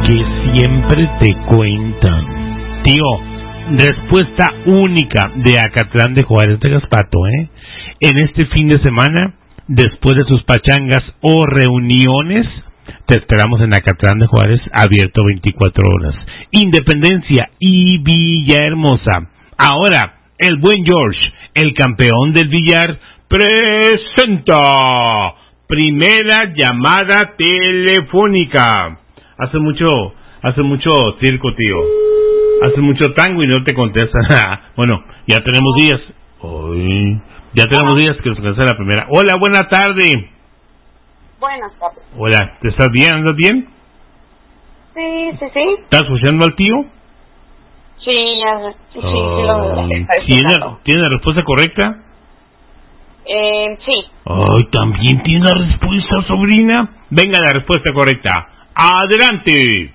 que siempre te cuentan. Tío, respuesta única de Acatlán de Juárez de Gaspato, En este fin de semana, después de sus pachangas o reuniones, te esperamos en Acatlán de Juárez, abierto 24 horas. Independencia y Villahermosa. Ahora, el buen George, el campeón del billar, presenta primera llamada telefónica. Hace mucho circo, tío. Hace mucho tango y no te contesta. Bueno, ya tenemos días. Ya tenemos días que nos contesta la primera. Hola, buena tarde. Buenas tardes. Hola, ¿te estás bien? ¿Andas bien? Sí. ¿Estás escuchando al tío? Sí, sí lo veo. ¿Tiene la respuesta correcta? Sí. Ay, también tiene la respuesta, sobrina. Venga, la respuesta correcta. Adelante.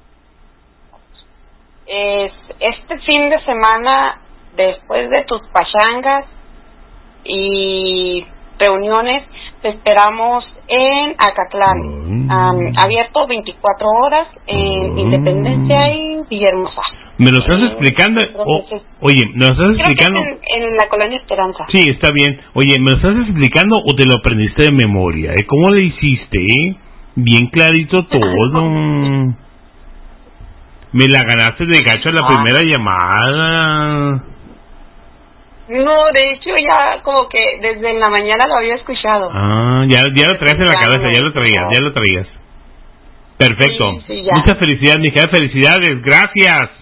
Este fin de semana, después de tus pachangas y reuniones, te esperamos en Acatlán, abierto 24 horas en Independencia y Villahermosa. ¿Me lo estás explicando? Oye, ¿me lo estás explicando? Creo que en la Colonia Esperanza. Sí, está bien. Oye, ¿me lo estás explicando o te lo aprendiste de memoria? ¿Cómo le hiciste? Bien clarito todo. Me la ganaste de gacho a la primera llamada. No, de hecho ya como que desde la mañana lo había escuchado. Ya lo traías en la cabeza, ya lo traías. Perfecto. Sí, ya. Muchas felicidades, mi hija, felicidades, gracias.